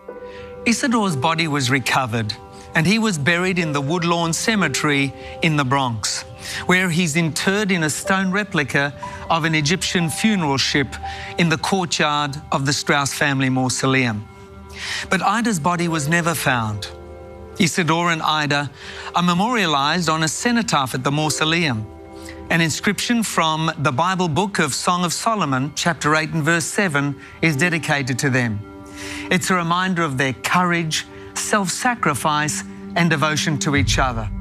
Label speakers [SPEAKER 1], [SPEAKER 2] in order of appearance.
[SPEAKER 1] Isidore's body was recovered, and he was buried in the Woodlawn Cemetery in the Bronx, where he's interred in a stone replica of an Egyptian funeral ship in the courtyard of the Strauss family mausoleum. But Ida's body was never found. Isidore and Ida are memorialized on a cenotaph at the mausoleum. An inscription from the Bible book of Song of Solomon, chapter 8 and verse 7, is dedicated to them. It's a reminder of their courage, self-sacrifice, and devotion to each other.